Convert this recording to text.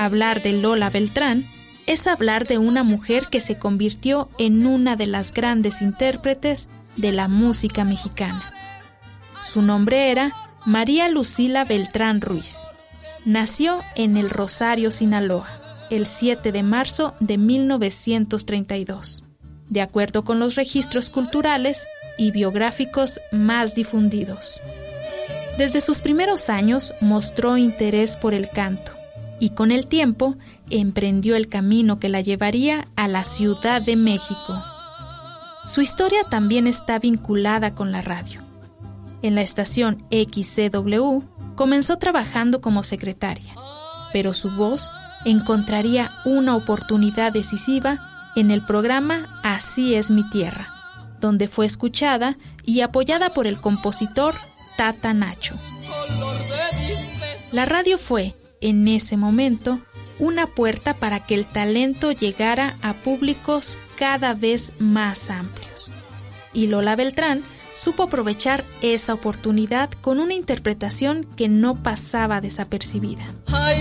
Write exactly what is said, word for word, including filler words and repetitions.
Hablar de Lola Beltrán es hablar de una mujer que se convirtió en una de las grandes intérpretes de la música mexicana. Su nombre era María Lucila Beltrán Ruiz. Nació en El Rosario, Sinaloa, el siete de marzo de mil novecientos treinta y dos, de acuerdo con los registros culturales y biográficos más difundidos. Desde sus primeros años mostró interés por el canto y con el tiempo emprendió el camino que la llevaría a la Ciudad de México. Su historia también está vinculada con la radio. En la estación X C W comenzó trabajando como secretaria, pero su voz encontraría una oportunidad decisiva en el programa Así es mi tierra, donde fue escuchada y apoyada por el compositor Tata Nacho. La radio fue, en ese momento, una puerta para que el talento llegara a públicos cada vez más amplios. Y Lola Beltrán supo aprovechar esa oportunidad con una interpretación que no pasaba desapercibida.